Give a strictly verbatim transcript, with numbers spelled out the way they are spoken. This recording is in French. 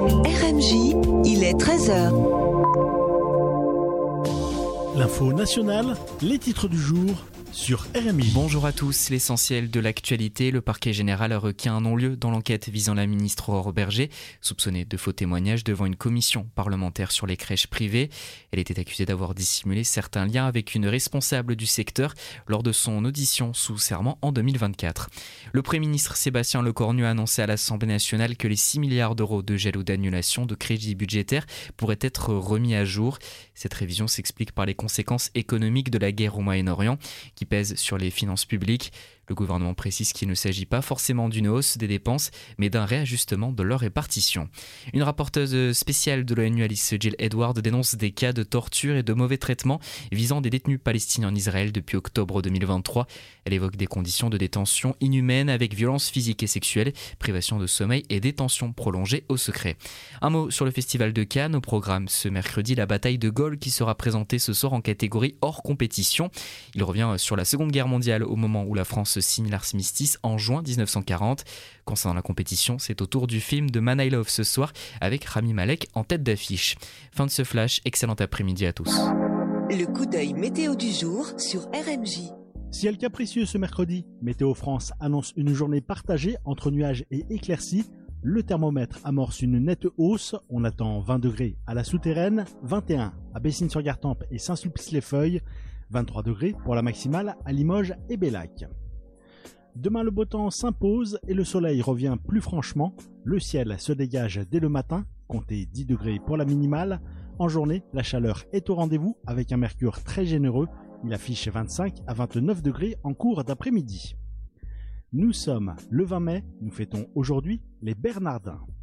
R M J, il est treize heures. L'info nationale, les titres du jour sur R M J. Bonjour à tous, l'essentiel de l'actualité. Le parquet général a requis un non-lieu dans l'enquête visant la ministre Aurore Bergé, soupçonnée de faux témoignages devant une commission parlementaire sur les crèches privées. Elle était accusée d'avoir dissimulé certains liens avec une responsable du secteur lors de son audition sous serment en deux mille vingt-quatre. Le Premier ministre Sébastien Lecornu a annoncé à l'Assemblée nationale que les six milliards d'euros de gel ou d'annulation de crédits budgétaires pourraient être remis à jour. Cette révision s'explique par les conséquences économiques de la guerre au Moyen-Orient qui pèse sur les finances publiques. Le gouvernement précise qu'il ne s'agit pas forcément d'une hausse des dépenses, mais d'un réajustement de leur répartition. Une rapporteuse spéciale de l'ONU, Alice Jill Edward, dénonce des cas de torture et de mauvais traitements visant des détenus palestiniens en Israël depuis octobre deux mille vingt-trois. Elle évoque des conditions de détention inhumaines avec violences physiques et sexuelles, privation de sommeil et détention prolongée au secret. Un mot sur le festival de Cannes. Au programme ce mercredi, la bataille de Gaulle qui sera présentée ce soir en catégorie hors compétition. Il revient sur la Seconde Guerre mondiale au moment où la France signe l'armistice en juin dix-neuf cent quarante. Concernant la compétition, c'est au tour du film de Man I Love ce soir avec Rami Malek en tête d'affiche. Fin de ce flash, excellent après-midi à tous. Le coup d'œil météo du jour sur R M J. Ciel capricieux ce mercredi, Météo France annonce une journée partagée entre nuages et éclaircies. Le thermomètre amorce une nette hausse, on attend vingt degrés à la Souterraine, vingt et un à Bessines-sur-Gartempe et Saint-Sulpice-les-Feuilles, vingt-trois degrés pour la maximale à Limoges et Bellac. Demain, le beau temps s'impose et le soleil revient plus franchement. Le ciel se dégage dès le matin, comptez dix degrés pour la minimale. En journée, la chaleur est au rendez-vous avec un mercure très généreux. Il affiche vingt-cinq à vingt-neuf degrés en cours d'après-midi. Nous sommes le vingt mai, nous fêtons aujourd'hui les Bernardins.